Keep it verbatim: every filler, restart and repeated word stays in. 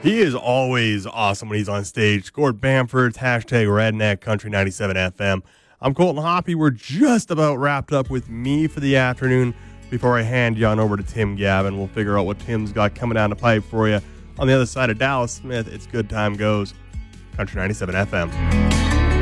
He is always awesome when he's on stage. Gord Bamford's hashtag Redneck Country ninety-seven F M. I'm Colton Hoppy. We're just about wrapped up with me for the afternoon. Before I hand you on over to Tim Gavin, we'll figure out what Tim's got coming down the pipe for you. On the other side of Dallas Smith, it's Good Time Goes. Country ninety-seven F M.